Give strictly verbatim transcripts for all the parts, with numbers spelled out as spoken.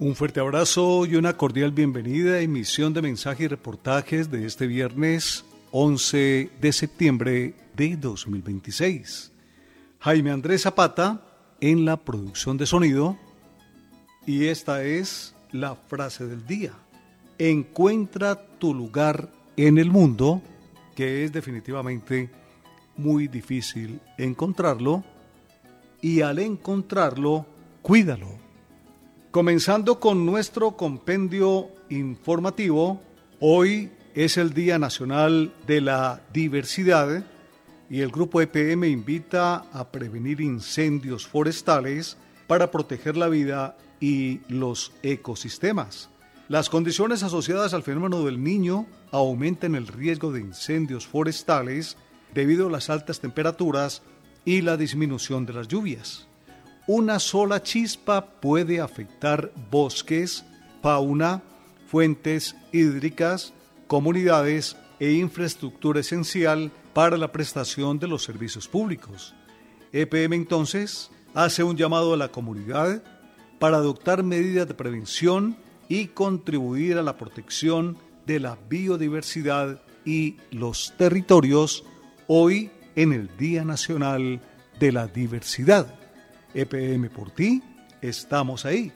Un fuerte abrazo y una cordial bienvenida a emisión de mensajes y reportajes de este viernes once de septiembre de dos mil veintiséis. Jaime Andrés Zapata en la producción de sonido y esta es la frase del día. Encuentra tu lugar en el mundo, que es definitivamente muy difícil encontrarlo, y al encontrarlo, cuídalo. Comenzando con nuestro compendio informativo, hoy es el Día Nacional de la Diversidad y el Grupo E P M invita a prevenir incendios forestales para proteger la vida y los ecosistemas. Las condiciones asociadas al fenómeno del Niño aumentan el riesgo de incendios forestales debido a las altas temperaturas y la disminución de las lluvias. Una sola chispa puede afectar bosques, fauna, fuentes hídricas, comunidades e infraestructura esencial para la prestación de los servicios públicos. E P M entonces hace un llamado a la comunidad para adoptar medidas de prevención y contribuir a la protección de la biodiversidad y los territorios hoy en el Día Nacional de la Diversidad. E P M por ti, estamos ahí.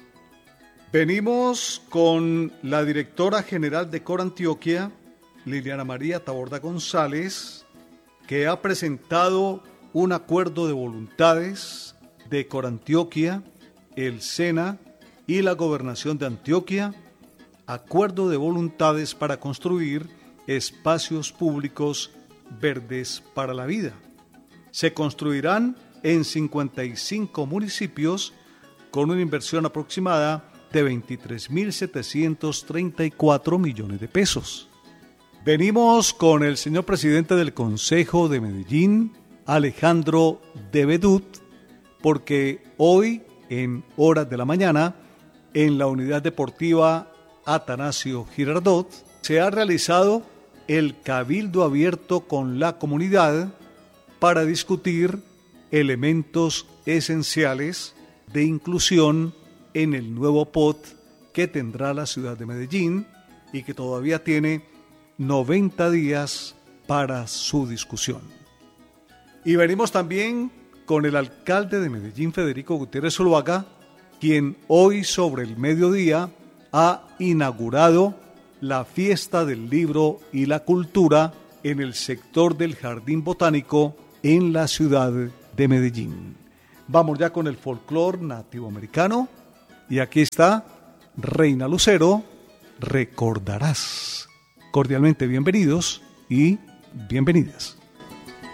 Venimos con la directora general de Cor Antioquia, Liliana María Taborda González, que ha presentado un acuerdo de voluntades de Cor Antioquia, el SENA y la Gobernación de Antioquia, acuerdo de voluntades para construir espacios públicos verdes para la vida. Se construirán en cincuenta y cinco municipios con una inversión aproximada de veintitrés mil setecientos treinta y cuatro millones de pesos. Venimos con el señor presidente del Consejo de Medellín, Alejandro Devedut, porque hoy, en horas de la mañana, en la unidad deportiva Atanasio Girardot, se ha realizado el cabildo abierto con la comunidad para discutir elementos esenciales de inclusión en el nuevo P O T que tendrá la ciudad de Medellín y que todavía tiene noventa días para su discusión. Y venimos también con el alcalde de Medellín, Federico Gutiérrez Zuluaga, quien hoy sobre el mediodía ha inaugurado la fiesta del libro y la cultura en el sector del Jardín Botánico en la ciudad de Medellín. Vamos ya con el folclore nativo americano y aquí está Reina Lucero, Recordarás. Cordialmente bienvenidos y bienvenidas.